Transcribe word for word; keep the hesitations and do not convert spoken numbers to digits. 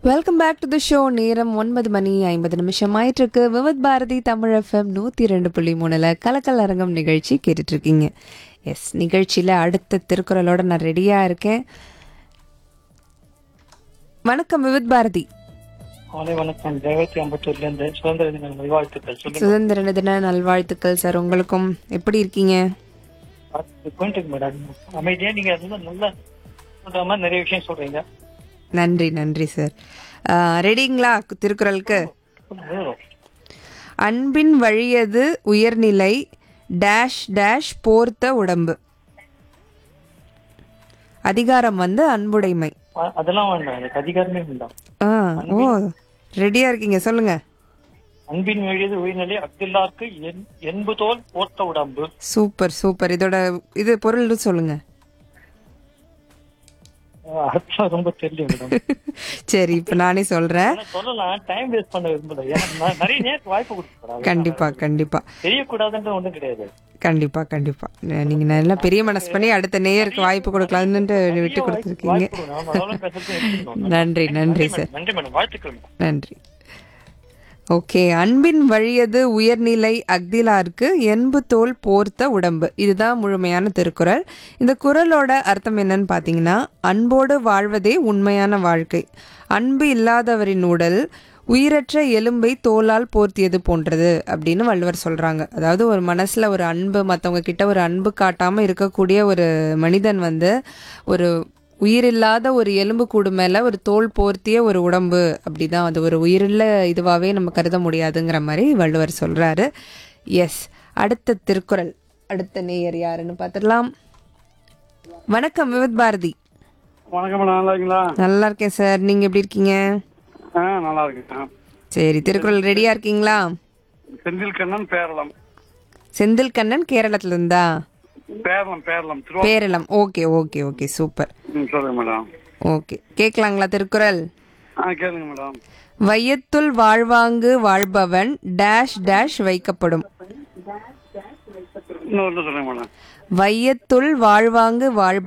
Welcome back to the show. நேரம் ஒன்பது மணி ஐம்பது நிமிஷம் ஆயிட்டு இருக்கு. விவத் பாரதி தமிழ் எஃப்எம் நூற்றி ரெண்டு புள்ளி மூணுல கலக்கல் அரங்கம் நிகழ்ச்சி கேட்டுட்டு இருக்கீங்க. எஸ், நிகழ்ச்சியில் அடுத்த திருக்குறளோட நான் ரெடியாக இருக்கேன். வணக்கம் விவத் பாரதி. வணக்கம். ஜெயவதி அம்பத்தூர்லேருந்து சுதந்திர தின நல்வாழ்த்துக்கள். சுதந்திர தின நல்வாழ்த்துக்கள் சார். உங்களுக்கும் எப்படி இருக்கீங்க? மேடம், அமைதியா நீங்க நல்ல சொல்ற நிறைய விஷயம் சொல்றீங்க. நன்றி நன்றி சார். ரெடிங்களா திருக்குறளுக்கு? அன்பின் வழியது உயர்நிலை டேஷ் டேஷ் போர்த்த உடம்பு. அதிகாரம் வந்து அன்புடைமை. அதெல்லாம் வேண்டாம், எனக்கு அதிகாரமே வேண்டாம். ஆ ஓ ரெடியா இருக்கீங்க, சொல்லுங்க. அன்பின் வழியது உயர்நிலை அக்தில்லார்க்கு என்பு தோல் போர்த்த உடம்பு. Super super. இதோட இது பொருள் சொல்லுங்க. அர்த்தம் ரொம்ப தெரியும் மேடம். சரி, இப்ப நானே சொல்றேன். சொல்லலாம், டைம் வேஸ்ட் பண்ண விரும்பல. நிறைய நேரத்துக்கு வாய்ப்பு கொடுத்துறேன். கண்டிப்பா கண்டிப்பா தெரியக்கூடாதுன்ற ஒண்ணும் கிடையாது. கண்டிப்பா கண்டிப்பா. நீங்க நல்லா பெரிய மனசு பண்ணி அடுத்த நேயருக்கு வாய்ப்பு கொடுக்கலாம்னு விட்டு கொடுத்துருக்கீங்க. நன்றி நன்றி சார். நன்றி மேடம், வாழ்த்துக்கள். நன்றி. ஓகே, அன்பின் வழியது உயர்நிலை அக்திலார்க்கு என்பு தோல் போர்த்த உடம்பு. இதுதான் முழுமையான திருக்குறள். இந்த குறளோட அர்த்தம் என்னன்னு பார்த்தீங்கன்னா, அன்போடு வாழ்வதே உண்மையான வாழ்க்கை. அன்பு இல்லாதவரின் உடல் உயிரற்ற எலும்பை தோலால் போர்த்தியது போன்றது அப்படின்னு வள்ளுவர் சொல்கிறாங்க. அதாவது ஒரு மனசில் ஒரு அன்பு, மற்றவங்க கிட்ட ஒரு அன்பு காட்டாமல் இருக்கக்கூடிய ஒரு மனிதன் வந்து ஒரு உயிரில்லாத ஒரு எலும்பு கூடு மேலே ஒரு தோல் போர்த்திய ஒரு உடம்பு, அப்படிதான் அது ஒரு உயிரில்ல இதுவாகவே நம்ம கருத முடியாதுங்கிற மாதிரி வள்ளுவர் சொல்கிறாரு. எஸ், அடுத்த திருக்குறள், அடுத்த நேயர் யாருன்னு பார்த்துடலாம். வணக்கம் விவத் பாரதி. வணக்கம், நல்லா இருக்கீங்களா? நல்லா இருக்கேன் சார், நீங்கள் எப்படி இருக்கீங்க? ஆ, நல்லா இருக்கேன். சரி, திருக்குறள் ரெடியாக இருக்கீங்களா? செந்தில் கண்ணன் பேரளம். செந்தில் கண்ணன் கேரளத்துல இருந்தா? Peralam Peralam Peralam. Okay okay okay, super. சொல்லுங்க மேடம். ஓகே, கேட்கலாங்களா திருக்குறள்? ஆ, கேளுங்க மேடம். வையத்துள் வாழ்வாங்கு வாழ்பவன் டேஷ் டேஷ் வைக்கப்படும். இன்னொரு சொல்லுங்க மேடம். வையத்துள் வாழ்வாங்கு வாழ்பவன்